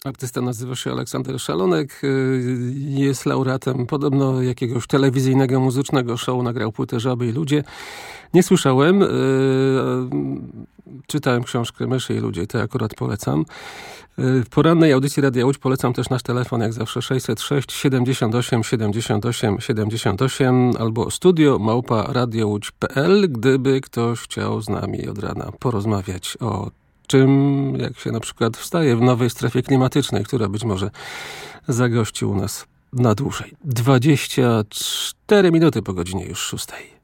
Artysta nazywa się Aleksander Szalonek, jest laureatem podobno jakiegoś telewizyjnego, muzycznego show, nagrał płytę Żaby i ludzie. Nie słyszałem, czytałem książkę Myszy i ludzie, to akurat polecam. W porannej audycji Radia Łódź polecam też nasz telefon, jak zawsze 606 78 78 78 albo studio@radiołódź.pl, gdyby ktoś chciał z nami od rana porozmawiać o czym, jak się na przykład wstaje w nowej strefie klimatycznej, która być może zagości u nas na dłużej. 24 minuty po godzinie już 6.